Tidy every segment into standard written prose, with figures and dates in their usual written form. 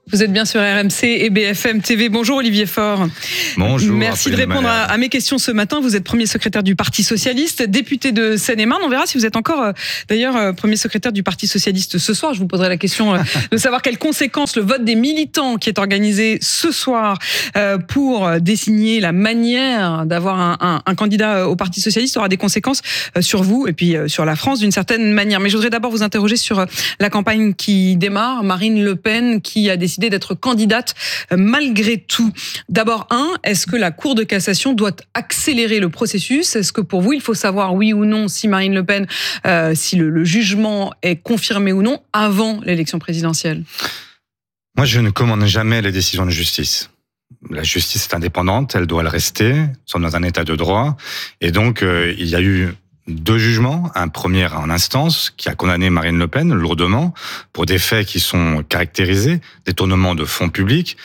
Vous êtes bien sur RMC et BFM TV. Bonjour Olivier Faure. Bonjour. Merci de répondre à mes questions ce matin. Vous êtes premier secrétaire du Parti Socialiste, député de Seine-et-Marne. On verra si vous êtes encore d'ailleurs premier secrétaire du Parti Socialiste ce soir. Je vous poserai la question de savoir quelles conséquences le vote des militants qui est organisé ce soir pour désigner la manière d'avoir un candidat au Parti Socialiste aura des conséquences sur vous et puis sur la France d'une certaine manière. Mais je voudrais d'abord vous interroger sur la campagne qui démarre. Marine Le Pen qui a décidé d'être candidate malgré tout. D'abord, est-ce que la Cour de cassation doit accélérer le processus ? Est-ce que pour vous, il faut savoir oui ou non si Marine Le Pen, si le jugement est confirmé ou non avant l'élection présidentielle ? Moi, je ne commande jamais les décisions de justice. La justice est indépendante, elle doit le rester. Nous sommes dans un état de droit. Et donc, il y a eu 2 jugements, un premier en instance qui a condamné Marine Le Pen lourdement pour des faits qui sont caractérisés, détournement de fonds publics.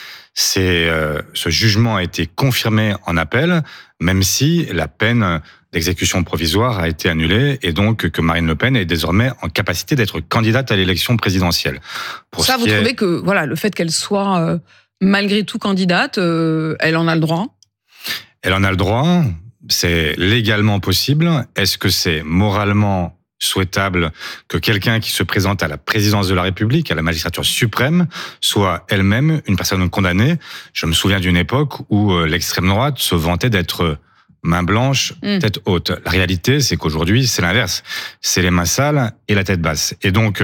Ce jugement a été confirmé en appel, même si la peine d'exécution provisoire a été annulée et donc que Marine Le Pen est désormais en capacité d'être candidate à l'élection présidentielle. Pour ça, vous trouvez que le fait qu'elle soit malgré tout candidate, elle en a le droit ? Elle en a le droit. C'est légalement possible. Est-ce que c'est moralement souhaitable que quelqu'un qui se présente à la présidence de la République, à la magistrature suprême, soit elle-même une personne condamnée ? Je me souviens d'une époque où l'extrême droite se vantait d'être main blanche, tête haute. La réalité, c'est qu'aujourd'hui, c'est l'inverse. C'est les mains sales et la tête basse. Et donc,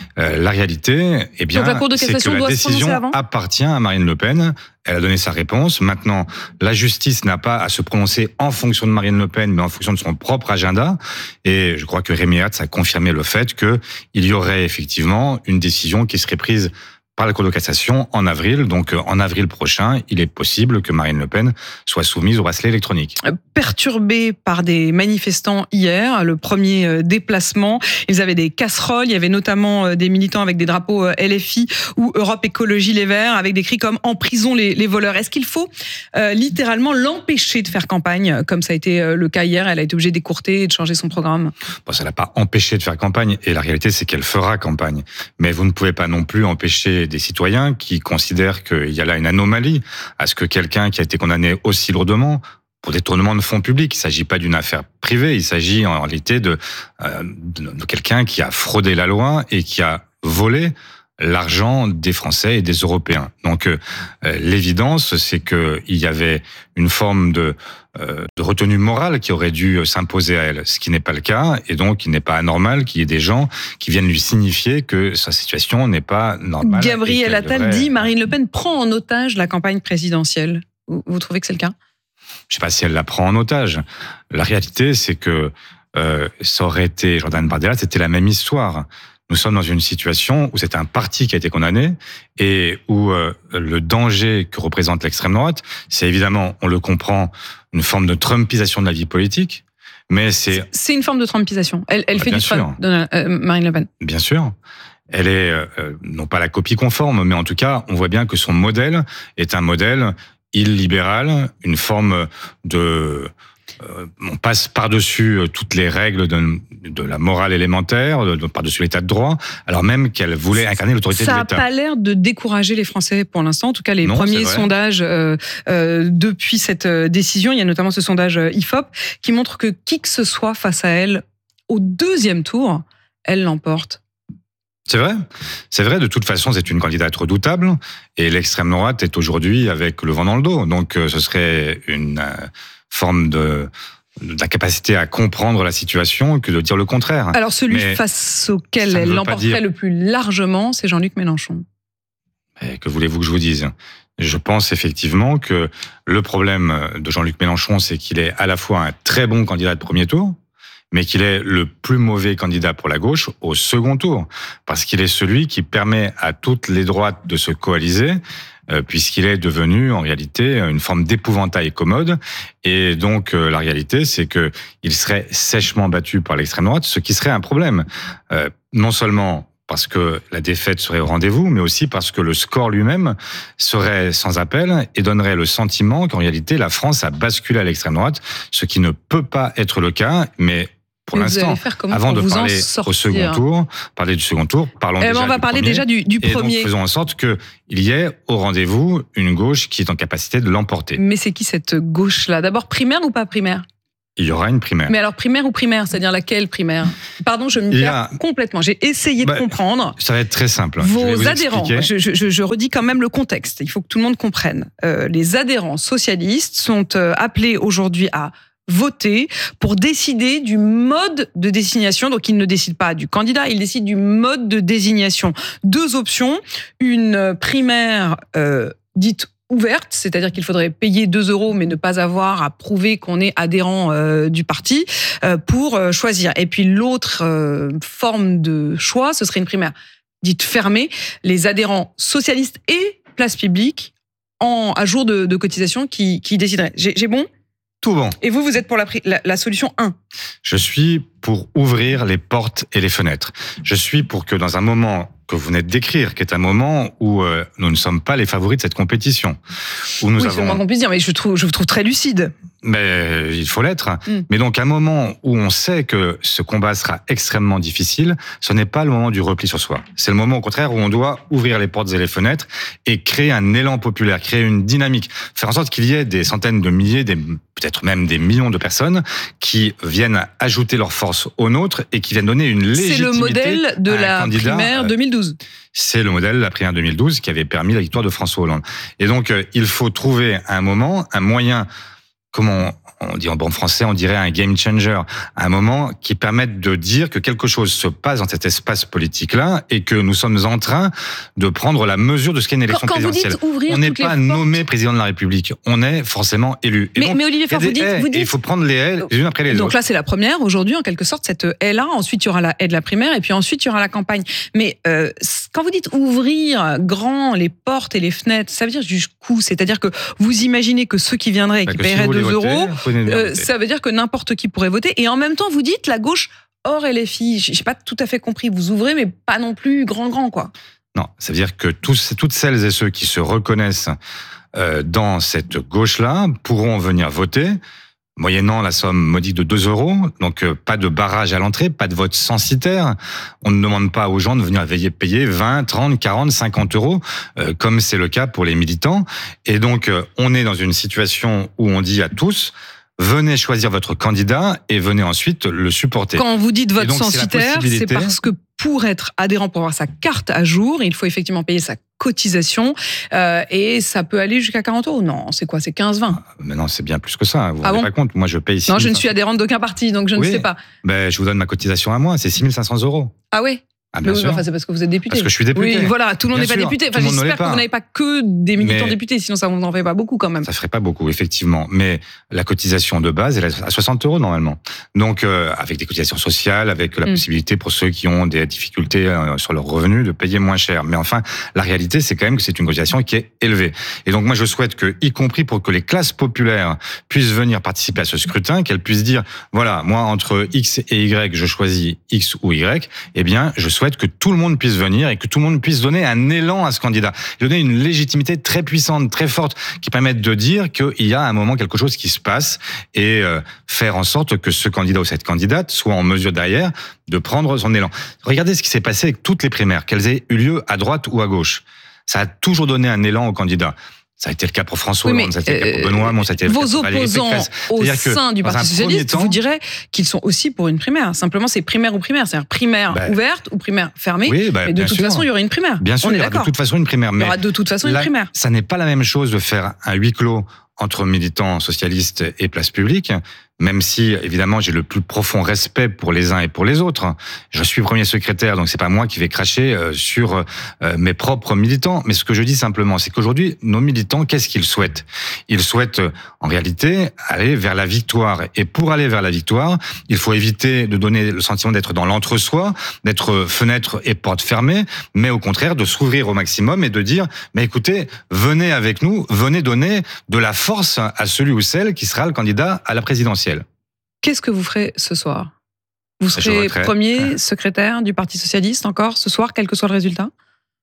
la réalité, c'est que la décision appartient à Marine Le Pen. Elle a donné sa réponse. Maintenant, la justice n'a pas à se prononcer en fonction de Marine Le Pen, mais en fonction de son propre agenda. Et je crois que Rémi Hertz a confirmé le fait qu'il y aurait effectivement une décision qui serait prise par la Cour de cassation en avril. Donc, en avril prochain, il est possible que Marine Le Pen soit soumise au bracelet électronique. Perturbés par des manifestants hier, le premier déplacement, ils avaient des casseroles, il y avait notamment des militants avec des drapeaux LFI ou Europe Écologie Les Verts, avec des cris comme « En prison les voleurs ». Est-ce qu'il faut littéralement l'empêcher de faire campagne, comme ça a été le cas hier ? Elle a été obligée d'écourter et de changer son programme. Bon, ça l'a pas empêché de faire campagne, et la réalité, c'est qu'elle fera campagne. Mais vous ne pouvez pas non plus empêcher des citoyens qui considèrent qu'il y a là une anomalie à ce que quelqu'un qui a été condamné aussi lourdement pour détournement de fonds publics, il ne s'agit pas d'une affaire privée, il s'agit en réalité de quelqu'un qui a fraudé la loi et qui a volé l'argent des Français et des Européens. Donc l'évidence, c'est qu'il y avait une forme de retenue morale qui aurait dû s'imposer à elle, ce qui n'est pas le cas, et donc il n'est pas anormal qu'il y ait des gens qui viennent lui signifier que sa situation n'est pas normale. Gabriel Attal dit Marine Le Pen prend en otage la campagne présidentielle. Vous trouvez que c'est le cas ? Je ne sais pas si elle la prend en otage. La réalité, c'est que ça aurait été Jordan Bardella, c'était la même histoire. Nous sommes dans une situation où c'est un parti qui a été condamné et où le danger que représente l'extrême droite, c'est évidemment, on le comprend, une forme de trumpisation de la vie politique, mais c'est une forme de trumpisation. Elle fait du Trump, Marine Le Pen. Bien sûr. Elle est non pas la copie conforme, mais en tout cas, on voit bien que son modèle est un modèle illibéral, une forme de... on passe par-dessus toutes les règles de la morale élémentaire, par-dessus l'état de droit, alors même qu'elle voulait incarner l'autorité de l'État. Ça n'a pas l'air de décourager les Français pour l'instant. En tout cas, les premiers sondages depuis cette décision, il y a notamment ce sondage IFOP qui montre que qui que ce soit face à elle, au 2e tour, elle l'emporte. C'est vrai, de toute façon, c'est une candidate redoutable, et l'extrême droite est aujourd'hui avec le vent dans le dos. Donc, ce serait une forme d'incapacité à comprendre la situation que de dire le contraire. Alors, celui face auquel elle l'emporterait le plus largement, c'est Jean-Luc Mélenchon. Et que voulez-vous que je vous dise ? Je pense effectivement que le problème de Jean-Luc Mélenchon, c'est qu'il est à la fois un très bon candidat de premier tour, mais qu'il est le plus mauvais candidat pour la gauche au second tour, parce qu'il est celui qui permet à toutes les droites de se coaliser, puisqu'il est devenu en réalité une forme d'épouvantail commode, et donc la réalité c'est que il serait sèchement battu par l'extrême droite, ce qui serait un problème, non seulement parce que la défaite serait au rendez-vous, mais aussi parce que le score lui-même serait sans appel et donnerait le sentiment qu'en réalité la France a basculé à l'extrême droite, ce qui ne peut pas être le cas, mais pour l'instant. Avant de parler au second tour, parler du second tour, parlons déjà on va parler déjà du premier. Et donc faisons en sorte qu'il y ait au rendez-vous une gauche qui est en capacité de l'emporter. Mais c'est qui cette gauche-là? D'abord primaire ou pas primaire? Il y aura une primaire. Mais alors primaire ou primaire, c'est-à-dire laquelle primaire? Pardon, je me perds complètement. J'ai essayé de comprendre. Ça va être très simple. Vos adhérents, je redis quand même le contexte, il faut que tout le monde comprenne. Les adhérents socialistes sont appelés aujourd'hui à voter pour décider du mode de désignation. Donc, ils ne décident pas du candidat, ils décident du mode de désignation. 2 options, une primaire dite ouverte, c'est-à-dire qu'il faudrait payer 2 € mais ne pas avoir à prouver qu'on est adhérent du parti pour choisir. Et puis l'autre forme de choix, ce serait une primaire dite fermée. Les adhérents socialistes et Place Publique à jour de cotisation qui décideraient. J'ai bon? Tout bon. Et vous êtes pour la solution 1? Je suis pour ouvrir les portes et les fenêtres. Je suis pour que dans un moment que vous venez de décrire, qui est un moment où nous ne sommes pas les favoris de cette compétition, où nous avons... c'est le moins qu'on puisse dire, mais je vous trouve très lucide. Mais il faut l'être. Mais donc, un moment où on sait que ce combat sera extrêmement difficile, ce n'est pas le moment du repli sur soi. C'est le moment, au contraire, où on doit ouvrir les portes et les fenêtres et créer un élan populaire, créer une dynamique, faire en sorte qu'il y ait des centaines de milliers, peut-être même des millions de personnes qui viennent ajouter leur force aux nôtres et qui viennent donner une légitimité. C'est le modèle de la primaire 2012. C'est le modèle de la primaire 2012 qui avait permis la victoire de François Hollande. Et donc, il faut trouver un moment, un moyen, comment on dit en bon français, on dirait un game changer, un moment qui permette de dire que quelque chose se passe dans cet espace politique-là et que nous sommes en train de prendre la mesure de ce qu'est une élection présidentielle. On n'est pas nommé président de la République, on est forcément élu. Mais Olivier Faure, vous dites... il faut prendre les haies les unes après les autres. Donc là, c'est la première, aujourd'hui, en quelque sorte, cette haie-là. Ensuite, il y aura la haie de la primaire et puis ensuite, il y aura la campagne. Mais quand vous dites ouvrir grand les portes et les fenêtres, ça veut dire jusqu'où? C'est-à-dire que vous imaginez que ceux qui viendraient et qui paieraient 2 €, ça veut dire que n'importe qui pourrait voter. Et en même temps, vous dites la gauche hors LFI. J'ai pas tout à fait compris. Vous ouvrez, mais pas non plus grand, quoi. Non, ça veut dire que toutes celles et ceux qui se reconnaissent dans cette gauche-là pourront venir voter, moyennant la somme modique de 2 €. Donc, pas de barrage à l'entrée, pas de vote censitaire. On ne demande pas aux gens de venir payer 20, 30, 40, 50 €, comme c'est le cas pour les militants. Et donc, on est dans une situation où on dit à tous... Venez choisir votre candidat et venez ensuite le supporter. Quand vous dites vote censitaire, c'est parce que pour être adhérent, pour avoir sa carte à jour, il faut effectivement payer sa cotisation et ça peut aller jusqu'à 40 €. Non, c'est quoi? C'est 15-20? Mais non, c'est bien plus que ça. Vous vous rendez pas compte? Moi, je paye ici. Non, je ne suis adhérente d'aucun parti, donc je ne sais pas. Ben, je vous donne ma cotisation à moi, c'est 6 500 €. Ah ouais? Ah, bien sûr. Enfin, c'est parce que vous êtes député. Parce que je suis député. Oui, voilà, tout le monde n'est pas député. Enfin, j'espère que vous n'avez pas que des militants députés, sinon ça vous en fait pas beaucoup quand même. Ça ferait pas beaucoup, effectivement. Mais la cotisation de base, elle est à 60 € normalement. Donc, avec des cotisations sociales, avec la possibilité pour ceux qui ont des difficultés sur leurs revenus de payer moins cher. Mais enfin, la réalité, c'est quand même que c'est une cotisation qui est élevée. Et donc, moi, je souhaite que, y compris pour que les classes populaires puissent venir participer à ce scrutin, qu'elles puissent dire, voilà, moi, entre X et Y, je choisis X ou Y. Eh bien, je souhaite que tout le monde puisse venir et que tout le monde puisse donner un élan à ce candidat, donner une légitimité très puissante, très forte, qui permette de dire qu'il y a à un moment quelque chose qui se passe et faire en sorte que ce candidat ou cette candidate soit en mesure derrière de prendre son élan. Regardez ce qui s'est passé avec toutes les primaires, qu'elles aient eu lieu à droite ou à gauche. Ça a toujours donné un élan au candidat. Ça a été le cas pour François Hollande, ça a été le cas pour Benoît Hamon, ça a été le cas pour Valérie Pécresse. Vos opposants au sein du Parti Socialiste vous diraient qu'ils sont aussi pour une primaire. Simplement, c'est primaire ou primaire. C'est-à-dire primaire ouverte ou primaire fermée. Oui, et de toute façon, il y aura une primaire. Bien sûr, il y aura de toute façon une primaire. Il y aura de toute façon une primaire. Ça n'est pas la même chose de faire un huis clos entre militants socialistes et Place Publique, même si, évidemment, j'ai le plus profond respect pour les uns et pour les autres. Je suis premier secrétaire, donc c'est pas moi qui vais cracher sur mes propres militants. Mais ce que je dis simplement, c'est qu'aujourd'hui, nos militants, qu'est-ce qu'ils souhaitent? Ils souhaitent, en réalité, aller vers la victoire. Et pour aller vers la victoire, il faut éviter de donner le sentiment d'être dans l'entre-soi, d'être fenêtre et porte fermée, mais au contraire, de s'ouvrir au maximum et de dire, mais écoutez, venez avec nous, venez donner de la force à celui ou celle qui sera le candidat à la présidentielle. Qu'est-ce que vous ferez ce soir? Vous serez premier secrétaire du Parti Socialiste encore ce soir, quel que soit le résultat?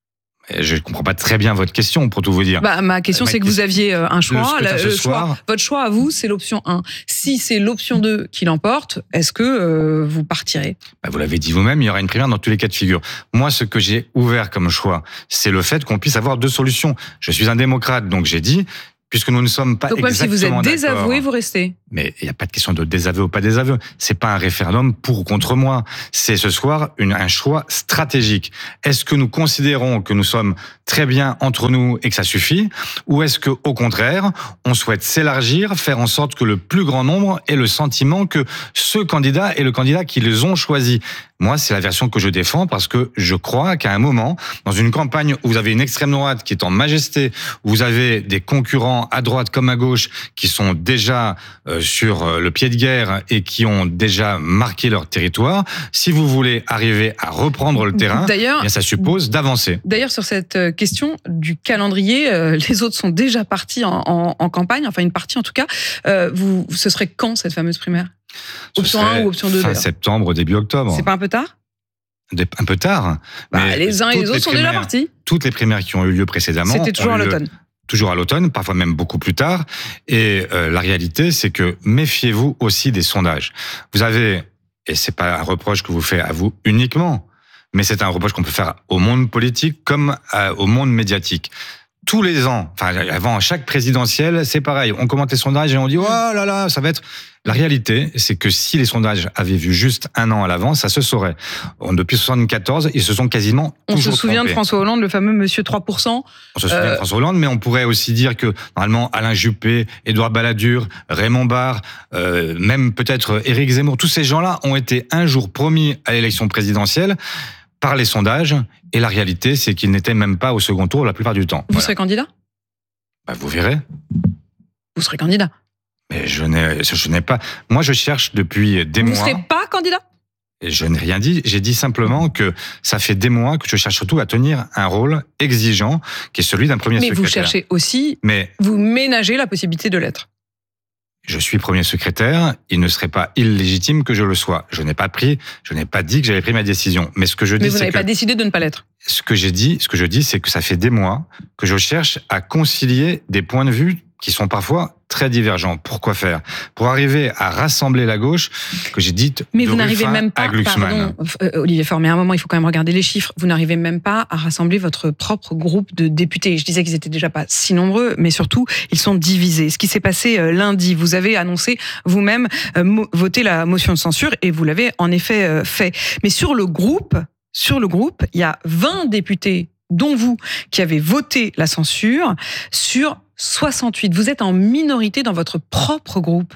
Je ne comprends pas très bien votre question, pour tout vous dire. Ma question, c'est que vous aviez un choix. Votre choix à vous, c'est l'option 1. Si c'est l'option 2 qui l'emporte, est-ce que vous partirez ? Vous l'avez dit vous-même, il y aura une primaire dans tous les cas de figure. Moi, ce que j'ai ouvert comme choix, c'est le fait qu'on puisse avoir 2 solutions. Je suis un démocrate, donc j'ai dit, puisque nous ne sommes pas exactement d'accord. Donc même si vous êtes désavoué, vous restez. Mais il n'y a pas de question de désaveu ou pas désaveu. C'est pas un référendum pour ou contre moi. C'est ce soir un choix stratégique. Est-ce que nous considérons que nous sommes très bien entre nous et que ça suffit? Ou est-ce que, au contraire, on souhaite s'élargir, faire en sorte que le plus grand nombre ait le sentiment que ce candidat est le candidat qu'ils ont choisi? Moi, c'est la version que je défends parce que je crois qu'à un moment, dans une campagne où vous avez une extrême droite qui est en majesté, où vous avez des concurrents à droite comme à gauche qui sont déjà sur le pied de guerre et qui ont déjà marqué leur territoire, si vous voulez arriver à reprendre le terrain, ça suppose d'avancer. D'ailleurs, sur cette question du calendrier, les autres sont déjà partis en campagne, enfin une partie en tout cas. Ce serait quand cette fameuse primaire ? Option 1 ou option 2 fin septembre, début octobre. C'est pas un peu tard ? Un peu tard. Mais les uns et les autres sont déjà partis. Toutes les primaires qui ont eu lieu précédemment. C'était toujours à l'automne. Toujours à l'automne, parfois même beaucoup plus tard. Et la réalité, c'est que méfiez-vous aussi des sondages. Vous avez, et c'est pas un reproche que vous faites à vous uniquement, mais c'est un reproche qu'on peut faire au monde politique comme au monde médiatique. Tous les ans, avant chaque présidentielle, c'est pareil. On commente les sondages et on dit « Oh là là, ça va être… » La réalité, c'est que si les sondages avaient vu juste un an à l'avance, ça se saurait. Depuis 1974, ils se sont quasiment toujours trompés. On se souvient de François Hollande, le fameux monsieur 3%. On se souvient de François Hollande, mais on pourrait aussi dire que, normalement, Alain Juppé, Édouard Balladur, Raymond Barre, même peut-être Éric Zemmour, tous ces gens-là ont été un jour promis à l'élection présidentielle par les sondages, et la réalité, c'est qu'ils n'étaient même pas au second tour la plupart du temps. Vous serez candidat ? Vous verrez. Vous serez candidat ? Mais je n'ai pas. Moi, je cherche depuis des mois. Vous ne serez pas candidat ? Et je n'ai rien dit. J'ai dit simplement que ça fait des mois que je cherche surtout à tenir un rôle exigeant, qui est celui d'un premier secrétaire. Mais vous cherchez aussi, vous ménagez la possibilité de l'être. Je suis premier secrétaire, il ne serait pas illégitime que je le sois. Je n'ai pas dit que j'avais pris ma décision. Mais ce que je dis, mais vous n'avez pas décidé de ne pas l'être. Ce que je dis, c'est que ça fait des mois que je cherche à concilier des points de vue qui sont parfois très divergents. Pourquoi faire ? Pour arriver à rassembler la gauche, que j'ai dite mais de vous n'arrivez Ruffin même pas, à Glucksmann. Olivier Faure, mais à un moment, il faut quand même regarder les chiffres. Vous n'arrivez même pas à rassembler votre propre groupe de députés. Je disais qu'ils étaient déjà pas si nombreux, mais surtout, ils sont divisés. Ce qui s'est passé lundi, vous avez annoncé vous-même voter la motion de censure et vous l'avez en effet fait. Mais sur le groupe, il y a 20 députés, dont vous, qui avez voté la censure sur 68. Vous êtes en minorité dans votre propre groupe.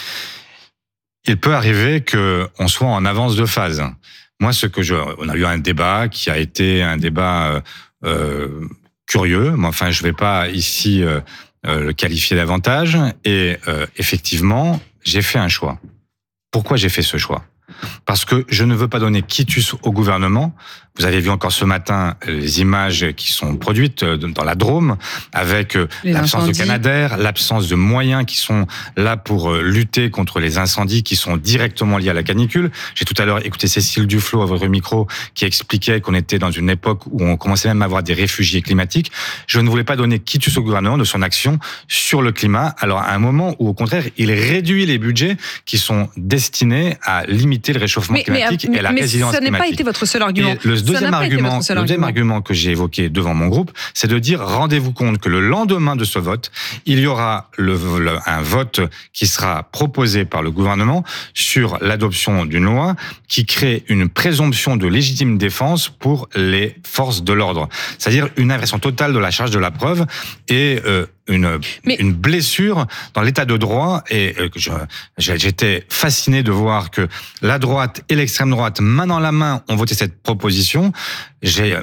Il peut arriver qu'on soit en avance de phase. Moi, on a eu un débat qui a été un débat curieux, mais enfin, je ne vais pas ici le qualifier davantage. Et effectivement, j'ai fait un choix. Pourquoi j'ai fait ce choix ? Parce que je ne veux pas donner quitus au gouvernement. Vous avez vu encore ce matin les images qui sont produites dans la Drôme, avec l'absence de Canadair, l'absence de moyens qui sont là pour lutter contre les incendies qui sont directement liés à la canicule. J'ai tout à l'heure écouté Cécile Duflot à votre micro qui expliquait qu'on était dans une époque où on commençait même à avoir des réfugiés climatiques. Je ne voulais pas donner quitus au gouvernement de son action sur le climat, alors à un moment où au contraire il réduit les budgets qui sont destinés à limiter le réchauffement climatique et la résilience climatique. Ça n'a pas été votre seul argument. Le deuxième argument que j'ai évoqué devant mon groupe, c'est de dire, rendez-vous compte que le lendemain de ce vote, il y aura un vote qui sera proposé par le gouvernement sur l'adoption d'une loi qui crée une présomption de légitime défense pour les forces de l'ordre. C'est-à-dire une inversion totale de la charge de la preuve et une blessure dans l'état de droit. Et j'étais fasciné de voir que la droite et l'extrême droite, main dans la main, ont voté cette proposition. J'ai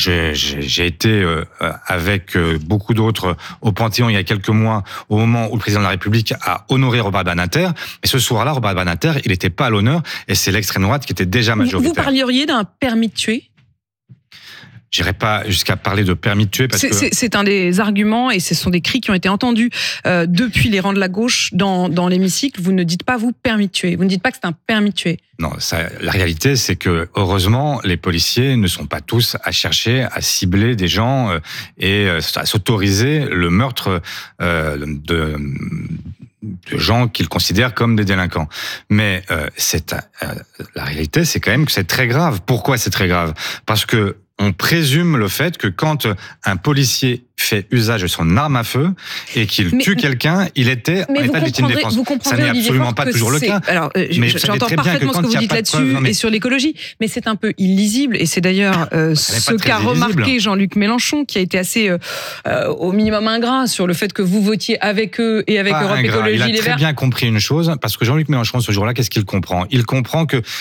été avec beaucoup d'autres au Panthéon il y a quelques mois, au moment où le président de la République a honoré Robert Badinter. Mais ce soir-là, Robert Badinter, il n'était pas à l'honneur, et c'est l'extrême droite qui était déjà majoritaire. Vous parleriez d'un permis de tuer ? J'irai pas jusqu'à parler de permis de tuer parce que c'est un des arguments et ce sont des cris qui ont été entendus depuis les rangs de la gauche dans l'hémicycle. Vous ne dites pas, vous, permis de tuer. Vous ne dites pas que c'est un permis de tuer. Non, la réalité, c'est que heureusement, les policiers ne sont pas tous à chercher à cibler des gens et à s'autoriser le meurtre de gens qu'ils considèrent comme des délinquants. Mais la réalité, c'est quand même que c'est très grave. Pourquoi c'est très grave ? Parce que on présume le fait que quand un policier fait usage de son arme à feu et qu'il tue quelqu'un, il était en état de légitime défense. Ça n'est absolument pas toujours le cas. Alors, j'entends parfaitement ce que vous dites là-dessus et sur l'écologie, mais c'est un peu illisible et c'est d'ailleurs ce qu'a remarqué Jean-Luc Mélenchon, qui a été assez au minimum ingrat sur le fait que vous votiez avec eux et avec Europe Écologie Les Verts. Il a très bien compris une chose, parce que Jean-Luc Mélenchon, ce jour-là, qu'est-ce qu'il comprend ? Il comprend que